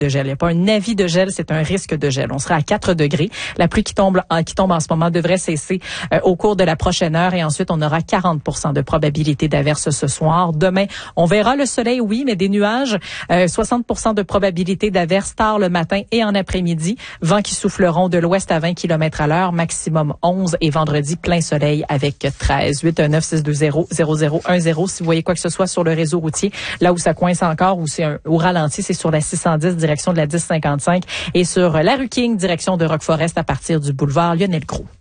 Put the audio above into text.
de gel. Il n'y a pas un avis de gel, c'est un risque de gel. On sera à 4 degrés. La pluie qui tombe en ce moment devrait cesser au cours de la prochaine heure et ensuite on aura 40% de probabilité d'averse ce soir. Demain, on verra le soleil, oui, mais des nuages. 60% de probabilité d'averse tard le matin et en après-midi. Vents qui souffleront de l'ouest à 20 km à l'heure, maximum 11 et vendredi plein soleil avec 13. 819-620-0010. Si vous voyez quoi que ce soit sur le réseau routier, là où ça coince encore, où c'est au ralenti, c'est sur la 610 direction de la 1055 et sur la rue King direction de Rock Forest à partir du boulevard Lionel Groulx.